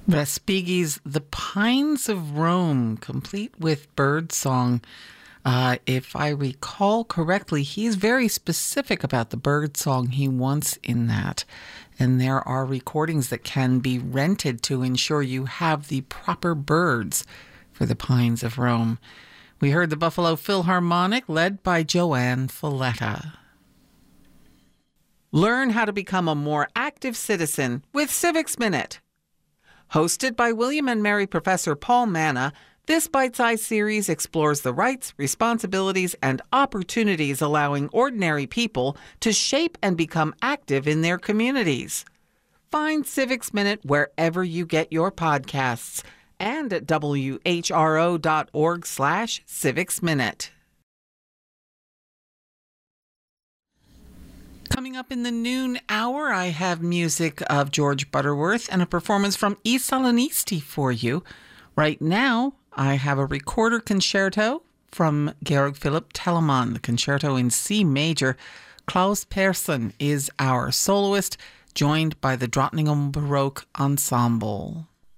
Respighi's The Pines of Rome, complete with bird song. If I recall correctly, he's very specific about the bird song he wants in that. And there are recordings that can be rented to ensure you have the proper birds for The Pines of Rome. We heard the Buffalo Philharmonic, led by Joanne Folletta. Learn how to become a more active citizen with Civics Minute. Hosted by William and Mary Professor Paul Manna, this bite-sized series explores the rights, responsibilities, and opportunities allowing ordinary people to shape and become active in their communities. Find Civics Minute wherever you get your podcasts and at whro.org/civicsminute. Coming up in the noon hour, I have music of George Butterworth and a performance from I Salinisti for you. Right now, I have a recorder concerto from Georg Philipp Telemann, the concerto in C major. Klaus Persson is our soloist, joined by the Drottningholm Baroque Ensemble.